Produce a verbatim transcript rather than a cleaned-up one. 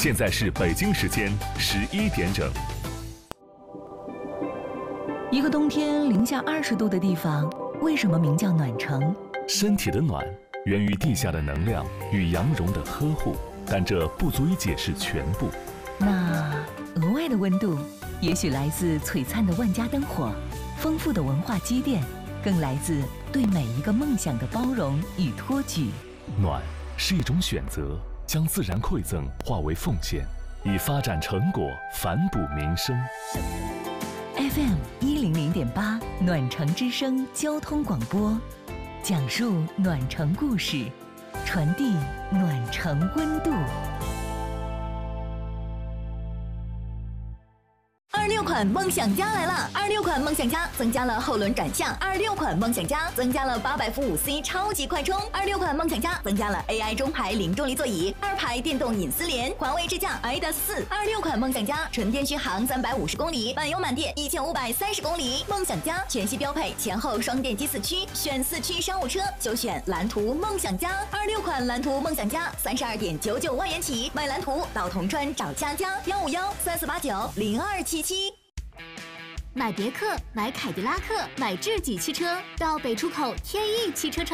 现在是北京时间十一点整。 一个冬天零下二十度的地方，为什么名叫暖城？ 身体的暖源于地下的能量与羊绒的呵护，但这不足以解释全部。 那额外的温度，也许来自璀璨的万家灯火，丰富的文化积淀，更来自对每一个梦想的包容与托举。 暖是一种选择，将自然馈赠化为奉献，以发展成果反哺民生。 F M 一零零点八暖城之声交通广播，讲述暖城故事，传递暖城温度。二六款梦想家来了！二六款梦想家增加了后轮转向，二六款梦想家增加了八百伏五 C 超级快充，二六款梦想家增加了 A I 中排零重力座椅，二排电动隐私联，环卫支架 I D A S 四。二六款梦想家纯电续航三百五十公里，满油满电一千五百三十公里。梦想家全系标配前后双电机四驱，选四驱商务车就选蓝图梦想家。二六款蓝图梦想家三十二点九九万元起，买蓝图到铜川找佳佳，幺五幺三四八九零二七七。 买别克，买凯迪拉克，买智己汽车，到北出口天翼汽车城。